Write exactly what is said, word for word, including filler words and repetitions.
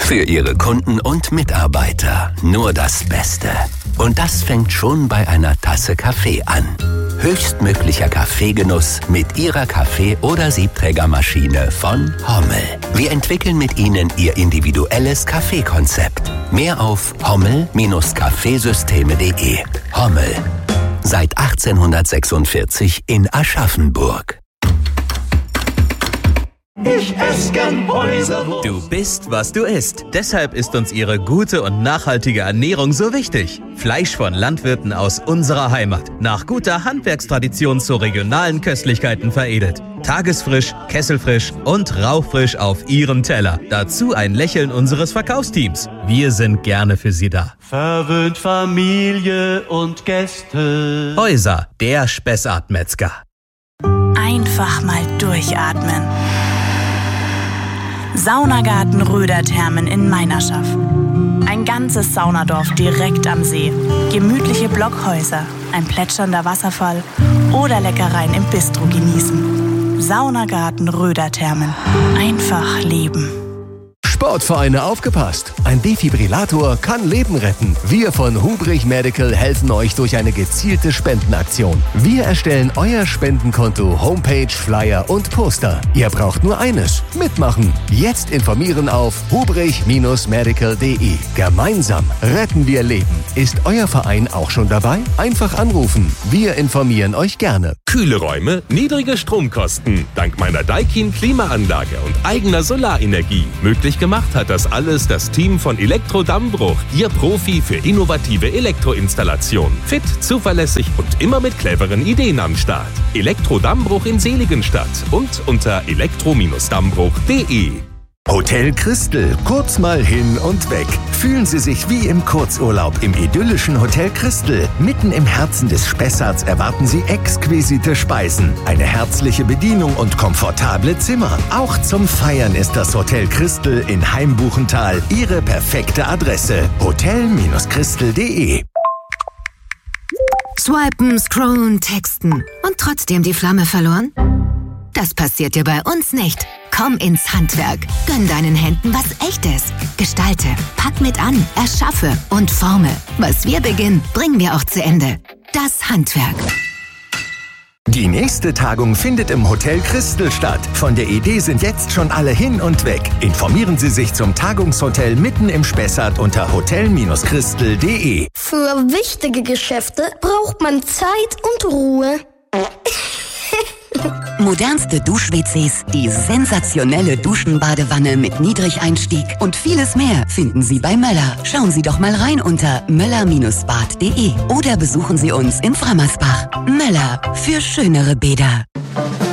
Für Ihre Kunden und Mitarbeiter nur das Beste. Und das fängt schon bei einer Tasse Kaffee an. Höchstmöglicher Kaffeegenuss mit Ihrer Kaffee- oder Siebträgermaschine von Hommel. Wir entwickeln mit Ihnen Ihr individuelles Kaffeekonzept. Mehr auf hommel Kaffeesysteme punkt de. Hommel. Seit achtzehnhundertsechsundvierzig in Aschaffenburg. Ich esse gern Häuserwurst. Du bist, was du isst. Deshalb ist uns ihre gute und nachhaltige Ernährung so wichtig. Fleisch von Landwirten aus unserer Heimat. Nach guter Handwerkstradition zu regionalen Köstlichkeiten veredelt. Tagesfrisch, kesselfrisch und rauchfrisch auf Ihrem Teller. Dazu ein Lächeln unseres Verkaufsteams. Wir sind gerne für Sie da. Verwöhnt Familie und Gäste. Häuser, der Spessart-Metzger. Einfach mal durchatmen. Saunagarten Röderthermen in Meinerschaff. Ein ganzes Saunadorf direkt am See. Gemütliche Blockhäuser, ein plätschernder Wasserfall oder Leckereien im Bistro genießen. Saunagarten Röderthermen. Einfach leben. Sportvereine, aufgepasst! Ein Defibrillator kann Leben retten. Wir von Hubrich Medical helfen euch durch eine gezielte Spendenaktion. Wir erstellen euer Spendenkonto, Homepage, Flyer und Poster. Ihr braucht nur eines: mitmachen. Jetzt informieren auf hubrich medical punkt de. Gemeinsam retten wir Leben. Ist euer Verein auch schon dabei? Einfach anrufen. Wir informieren euch gerne. Kühle Räume, niedrige Stromkosten. Dank meiner Daikin Klimaanlage und eigener Solarenergie. Möglich gemacht hat das alles das Team von Elektro Dammbruch, Ihr Profi für innovative Elektroinstallation. Fit, zuverlässig und immer mit cleveren Ideen am Start. Elektro Dammbruch in Seligenstadt und unter elektro Dammbruch punkt de. Hotel Christel, kurz mal hin und weg. Fühlen Sie sich wie im Kurzurlaub im idyllischen Hotel Christel. Mitten im Herzen des Spessarts erwarten Sie exquisite Speisen, eine herzliche Bedienung und komfortable Zimmer. Auch zum Feiern ist das Hotel Christel in Heimbuchental Ihre perfekte Adresse. hotel Christel punkt de. Swipen, scrollen, texten und trotzdem die Flamme verloren? Das passiert dir bei uns nicht. Komm ins Handwerk. Gönn deinen Händen was Echtes. Gestalte, pack mit an, erschaffe und forme. Was wir beginnen, bringen wir auch zu Ende. Das Handwerk. Die nächste Tagung findet im Hotel Christel statt. Von der Idee sind jetzt schon alle hin und weg. Informieren Sie sich zum Tagungshotel mitten im Spessart unter hotel Christel punkt de. Für wichtige Geschäfte braucht man Zeit und Ruhe. Modernste Dusch-W Cs, die sensationelle Duschenbadewanne mit Niedrigeinstieg und vieles mehr finden Sie bei Möller. Schauen Sie doch mal rein unter möller Bad punkt de oder besuchen Sie uns in Frammersbach. Möller, für schönere Bäder.